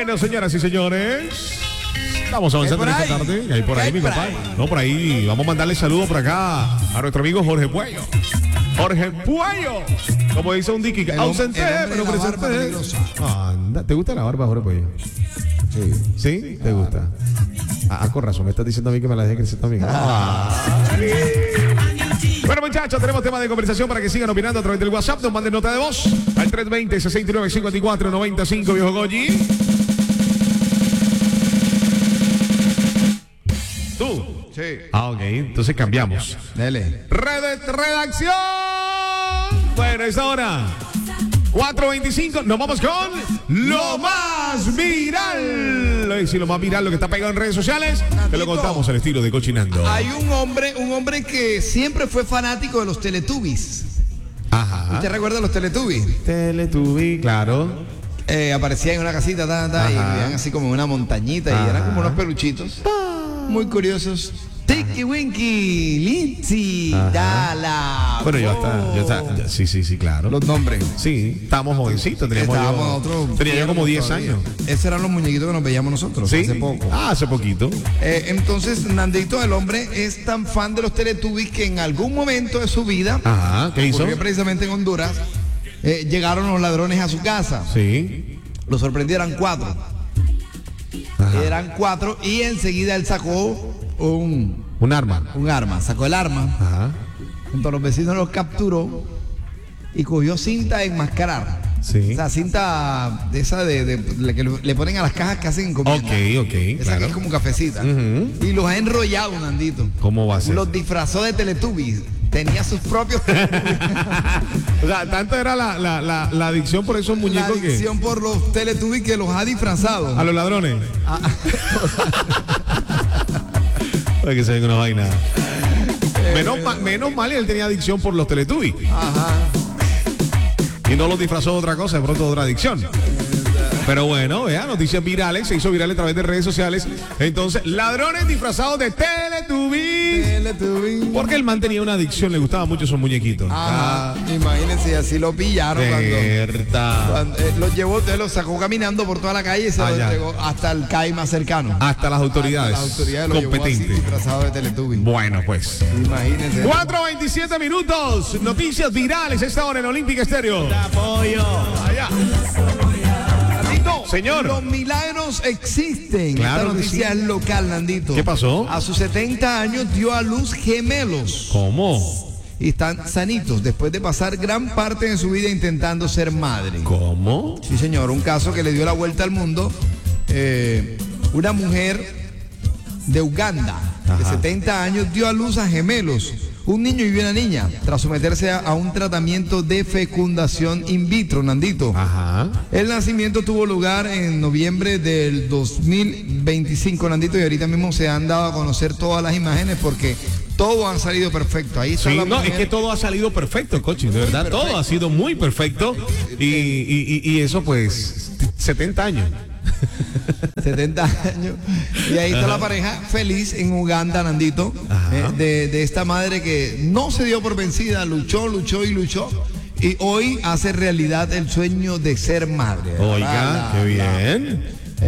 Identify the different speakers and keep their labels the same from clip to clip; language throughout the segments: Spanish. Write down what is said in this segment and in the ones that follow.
Speaker 1: Bueno, señoras y señores, estamos avanzando en esta tarde. Y ahí por ahí, mi compadre. No, por ahí. Vamos a mandarle saludos por acá a nuestro amigo Jorge Puello. Jorge Puello. Como dice un Dicky, ausente, pero presente. Anda, ¿te gusta la barba, Jorge Puello? Sí. ¿Sí? ¿Te gusta? Con razón, me estás diciendo a mí que me la deje crecer también. Bueno, muchachos, tenemos tema de conversación para que sigan opinando a través del WhatsApp. Nos manden nota de voz al 320-6954-95, viejo Goyi. ¿Tú?
Speaker 2: Sí.
Speaker 1: Ok, entonces cambiamos.
Speaker 2: Dele.
Speaker 1: Redacción. Bueno, es ahora 4:25, nos vamos con lo más viral. Sí, lo más viral, lo que está pegado en redes sociales. Te lo contamos al estilo de Cochinando.
Speaker 2: Hay un hombre que siempre fue fanático de los Teletubbies.
Speaker 1: Ajá.
Speaker 2: ¿Usted recuerda los Teletubbies?
Speaker 1: Teletubbies, claro.
Speaker 2: Aparecía en una casita, y vivían así como en una montañita. Y eran como unos peluchitos muy curiosos. Tiki Winky, Lindsay, Dala.
Speaker 1: Bueno, yo hasta, sí, claro.
Speaker 2: Los nombres.
Speaker 1: Sí, estábamos jovencitos, tenía yo como 10 años.
Speaker 2: Esos eran los muñequitos que nos veíamos nosotros,
Speaker 1: ¿sí?
Speaker 2: Hace poco.
Speaker 1: Hace poquito.
Speaker 2: Entonces, Nandito, el hombre, es tan fan de los Teletubbies que en algún momento de su vida,
Speaker 1: ¿qué hizo?
Speaker 2: Precisamente en Honduras, llegaron los ladrones a su casa.
Speaker 1: Sí.
Speaker 2: Lo sorprendieron 4. Eran 4 y enseguida él sacó un arma. Sacó el arma. Junto a los vecinos los capturó y cogió cinta de enmascarar.
Speaker 1: Sí.
Speaker 2: O sea, cinta de esa de que le ponen a las cajas que hacen encomienda.
Speaker 1: Ok,
Speaker 2: esa
Speaker 1: claro.
Speaker 2: que es como cafecita. Y los ha enrollado, Nandito.
Speaker 1: ¿Cómo va a ser?
Speaker 2: Los disfrazó de Teletubbies. Tenía sus propios.
Speaker 1: O sea, tanto era la adicción por esos muñecos que.
Speaker 2: La adicción por los Teletubbies que los ha disfrazado.
Speaker 1: A los ladrones. Para que se venga una vaina. Menos mal, él tenía adicción por los Teletubbies. Y no los disfrazó de otra cosa, de pronto de otra adicción. Pero bueno, vea, noticias virales, se hizo viral a través de redes sociales. Entonces, ladrones disfrazados de Teletubbies. Porque el man tenía una adicción, le gustaban mucho esos muñequitos.
Speaker 2: Imagínense, así lo pillaron cuando los llevó, usted los sacó caminando por toda la calle y se los entregó hasta el CAI más cercano.
Speaker 1: Hasta las autoridades competentes.
Speaker 2: Disfrazado de Teletubbies.
Speaker 1: Bueno, pues.
Speaker 2: Imagínense.
Speaker 1: 4:27 minutos. Noticias virales esta hora en Olímpica Estéreo.
Speaker 2: Apoyo.
Speaker 1: Allá. Señor.
Speaker 2: Los milagros existen.
Speaker 1: Claro.
Speaker 2: Esta noticia es local, Nandito.
Speaker 1: ¿Qué pasó?
Speaker 2: A sus 70 años dio a luz gemelos.
Speaker 1: ¿Cómo?
Speaker 2: Y están sanitos después de pasar gran parte de su vida intentando ser madre.
Speaker 1: ¿Cómo?
Speaker 2: Sí, señor. Un caso que le dio la vuelta al mundo. Una mujer de Uganda, de 70 años, dio a luz a gemelos. Un niño y una niña, tras someterse a un tratamiento de fecundación in vitro, Nandito. El nacimiento tuvo lugar en noviembre del 2025, Nandito, y ahorita mismo se han dado a conocer todas las imágenes porque todo ha salido perfecto. Ahí está
Speaker 1: es que todo ha salido perfecto, coche, de verdad, todo ha sido muy perfecto y eso pues 70 años.
Speaker 2: 70 años. Y ahí está la pareja feliz en Uganda, Nandito, de esta madre que no se dio por vencida, luchó. Y hoy hace realidad el sueño de ser madre.
Speaker 1: Oiga, qué bien.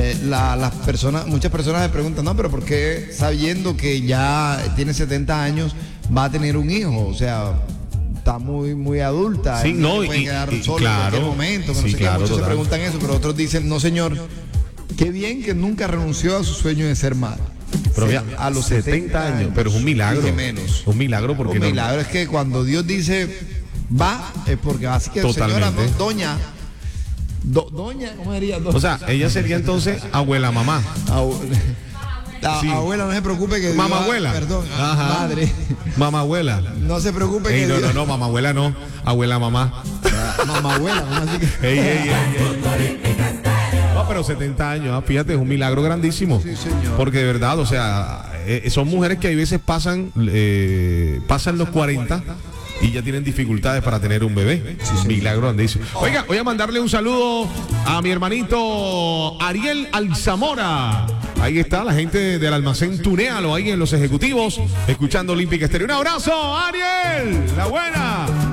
Speaker 2: Muchas personas se preguntan, no, pero ¿por qué sabiendo que ya tiene 70 años va a tener un hijo? O sea, está muy adulta.
Speaker 1: Sí, no,
Speaker 2: puede quedar solo
Speaker 1: claro,
Speaker 2: en cualquier momento.
Speaker 1: sí,
Speaker 2: Muchos
Speaker 1: total.
Speaker 2: se preguntan eso, pero otros dicen, no, señor, qué bien que nunca renunció a su sueño de ser madre.
Speaker 1: Pero
Speaker 2: Sí,
Speaker 1: mira,
Speaker 2: a los 70 años.
Speaker 1: pero es un milagro.
Speaker 2: Y menos.
Speaker 1: Un milagro porque
Speaker 2: Un milagro es que cuando Dios dice va, es porque así que señora, doña, ¿cómo diría?
Speaker 1: O sea, ella sería entonces abuela mamá. Sí.
Speaker 2: Abuela, no se preocupe que
Speaker 1: Mamá abuela.
Speaker 2: Perdón, madre.
Speaker 1: Mamá abuela.
Speaker 2: No se preocupe que
Speaker 1: no, mamá abuela no, abuela mamá.
Speaker 2: Mamá abuela, así que...
Speaker 1: No, pero 70 años, fíjate, es un milagro grandísimo.
Speaker 2: Sí, señor.
Speaker 1: Porque de verdad, o sea, son mujeres que a veces pasan los 40 y ya tienen dificultades para tener un bebé. Milagro grandísimo. Oiga, voy a mandarle un saludo a mi hermanito Ariel Alzamora. Ahí está la gente del almacén Tunéalo, ahí en los ejecutivos, escuchando Olímpica Estéreo. Un abrazo, Ariel, la buena.